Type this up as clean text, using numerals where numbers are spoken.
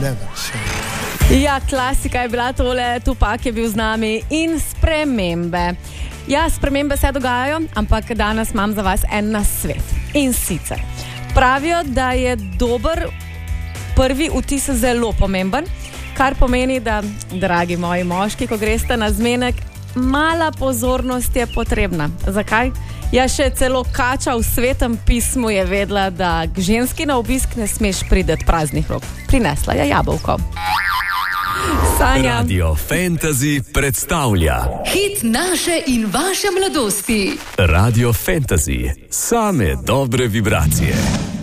Ja, klasika je bila tole, Tupak je bil z nami in spremembe. Ja, spremembe se dogajajo, ampak danes imam za vas en nasvet. In sicer pravijo, da je dober prvi vtis zelo pomemben, kar pomeni, da, dragi moji moški, ko greste na zmenek, mala pozornost je potrebna. Zakaj? Ja, še celo kača v Svetem pismu je vedela, da k ženski na obisk ne smeš priti praznih rok. Prinesla je jabolko. Sanja. Radio Fantasy predstavlja hit naše in vaše mladosti. Radio Fantasy, same dobre vibracije.